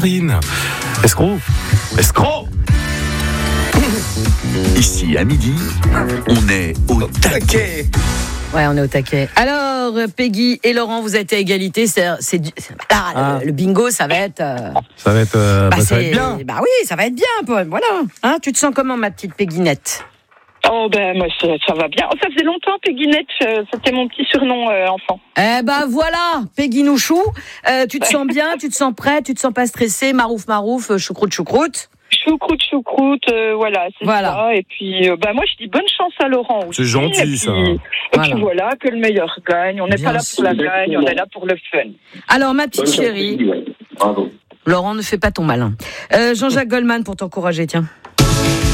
Karine. Escroc. Ici, à midi, on est au taquet. Ouais, on est au taquet. Alors, Peggy et Laurent, vous êtes à égalité. Le bingo, ça va être... Ça va être bien. Bah oui, ça va être bien, Paul. Voilà. Hein, tu te sens comment, ma petite Pegginette ? Oh ben moi ça va bien. Oh, ça faisait longtemps Pegginette, c'était mon petit surnom enfant. Eh ben voilà, Peggy Nouchou. Tu te sens bien, tu te sens prête, tu te sens pas stressée, marouf, choucroute. Choucroute, voilà, c'est ça. Et puis moi je dis bonne chance à Laurent aussi. C'est gentil ça. Et puis voilà, que le meilleur gagne. On n'est pas là pour la gagne, on est là pour le fun. Alors ma petite chérie, Laurent ne fait pas ton malin. Jean-Jacques Goldman pour t'encourager, tiens.